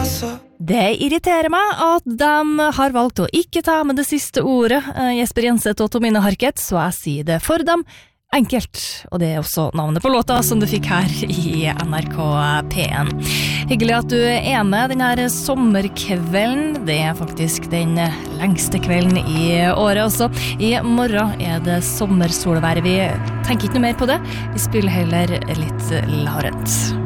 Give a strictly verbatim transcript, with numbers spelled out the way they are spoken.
Det irriterer meg at de har valgt å ikke ta med det siste ordet, Jesper Jenseth og Tomine Harket, så jeg sier det for dem enkelt. Og det er også navnet på låta som du fikk her i N R K P en. Hyggelig at du er med denne sommerkvelden. Det er faktisk den lengste kvelden i året også. I morgen er det sommersolvær. Vi tenker ikke noe mer på det. Vi spiller heller litt Laurent.